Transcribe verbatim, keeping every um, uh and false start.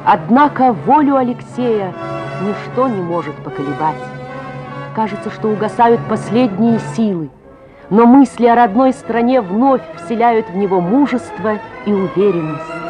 Однако волю Алексея ничто не может поколебать. Кажется, что угасают последние силы, но мысли о родной стране вновь вселяют в него мужество и уверенность.